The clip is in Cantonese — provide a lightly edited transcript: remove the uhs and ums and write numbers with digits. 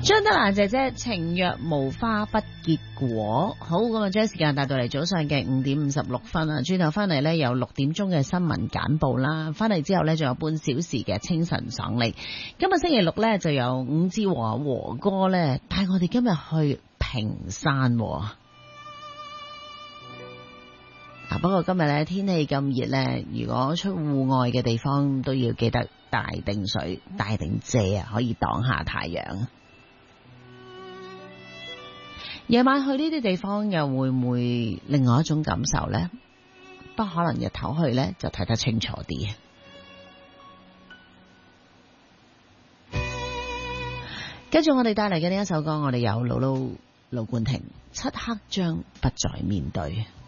張德蘭姐姐情若無花不結果。好，咁啊，將時間帶到嚟早上嘅5:56啊，轉頭翻嚟呢，有6點鐘嘅新聞簡報啦，翻嚟之後呢，仲有半小時嘅清晨爽利。今日星期六呢，就有伍志和哥呢帶我哋今日去屏山。不過今日呢，天氣咁熱呢，如果出戶外嘅地方都要記得帶定水帶定遮啊，可以擋下太陽。夜晚去呢啲地方又會唔會另外一種感受呢？不可能日頭去呢，就睇得清楚啲。跟住我哋帶嚟嘅呢一首歌，我哋有盧冠廷《漆黑將不再面對》。